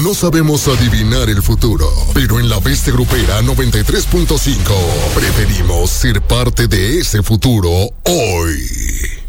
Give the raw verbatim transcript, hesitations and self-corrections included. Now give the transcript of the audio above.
No sabemos adivinar el futuro, pero en la Bestia Grupera noventa y tres punto cinco preferimos ser parte de ese futuro hoy.